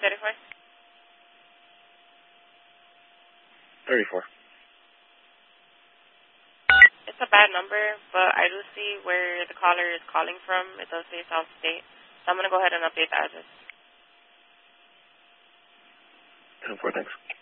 34? 34. It's a bad number, but I do see where the caller is calling from. It does say South State. So I'm going to go ahead and update the address. 10-4, thanks.